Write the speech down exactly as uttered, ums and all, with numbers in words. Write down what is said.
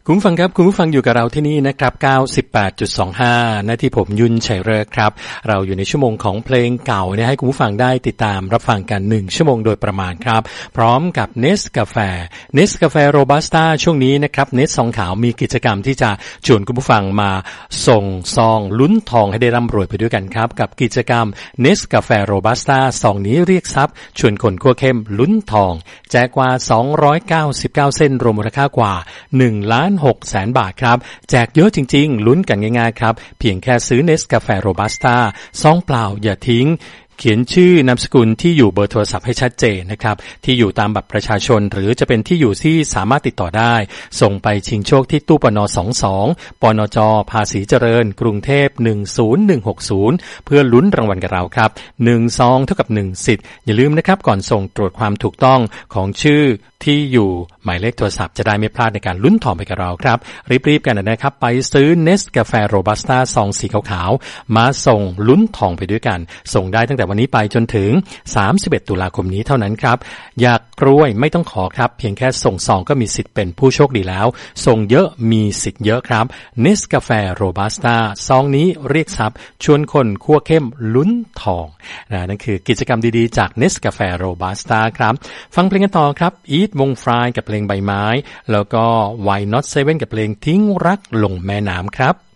คุณผู้ฟังครับคุณผู้ฟังอยู่กับเราที่นี่นะครับ เก้าสิบแปดจุดสองห้า นาทีผมยุนชัยเริกครับเราอยู่ในชั่วโมงของเพลงเก่าเนี่ยให้คุณผู้ฟังได้ติดตามรับฟังกันหนึ่งชั่วโมงโดยประมาณครับพร้อมกับ Nescafe Nescafe Robusta ช่วงนี้นะครับ Nes ซองขาวมีกิจกรรมที่จะชวนคุณผู้ฟังมาส่งซองลุ้นทองให้ได้ร่ำรวยไปด้วยกันครับกับกิจกรรม Nescafe Robusta ซองนี้เรียกทรัพย์ชวนคนคั่วเข้มลุ้นทองแจกกว่าสองร้อยเก้าสิบเก้าเส้นรวมมูลค่ากว่าหนึ่งล้านหกแสนบาทครับแจกเยอะจริงๆลุ้นกันง่ายๆครับเพียงแค่ซื้อ Nescafe Robusta ซองเปล่าอย่าทิ้งเขียนชื่อนามสกุลที่อยู่เบอร์โทรศัพท์ให้ชัดเจนนะครับที่อยู่ตามบัตรประชาชนหรือจะเป็นที่อยู่ที่สามารถติดต่อได้ส่งไปชิงโชคที่ตู้ปนสองสองปนจภาษีเจริญกรุงเทพหนึ่งศูนย์หนึ่งหกศูนย์เพื่อลุ้นรางวัลกับเราครับหนึ่งซองเท่ากับหนึ่งสิทธิ์อย่าลืมนะครับก่อนส่งตรวจความถูกต้องของชื่อที่อยู่หมายเลขโทรศัพท์จะได้ไม่พลาดในการลุ้นทองไปกับเราครับรีบๆกันนะครับไปซื้อ Nescafe Robusta ซองสีขาวๆมาส่งลุ้นทองไปด้วยกันส่งได้ตั้งแต่วันนี้ไปจนถึงสามสิบเอ็ดตุลาคมนี้เท่านั้นครับอยากกล้วยไม่ต้องขอครับเพียงแค่ส่งซองก็มีสิทธิ์เป็นผู้โชคดีแล้วส่งเยอะมีสิทธิ์เยอะครับ Nescafe Robusta ซองนี้เรียกทรัพย์ชวนคนคั่วเข้มลุ้นทองนะนั่นคือกิจกรรมดีๆจาก Nescafe Robusta ครับฟังเพลงกันต่อครับ Eat วงฟรายกับเพลงใบไม้แล้วก็ Why Not เซเว่นกับเพลงทิ้งรักลงแม่น้ำครับ